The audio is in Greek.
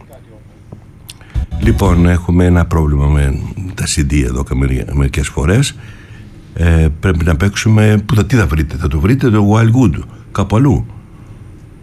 Λοιπόν, έχουμε ένα πρόβλημα με τα CD εδώ μερικές φορές. Πρέπει να παίξουμε. Τι θα βρείτε? Θα το βρείτε το Wildwood κάπου αλλού?